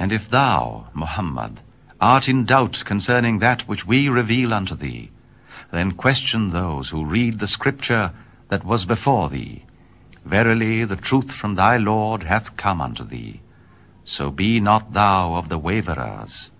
And if thou, Muhammad, art in doubt concerning that which we reveal unto thee, then question those who read the scripture that was before thee. Verily the truth from thy Lord hath come unto thee. So be not thou of the waverers.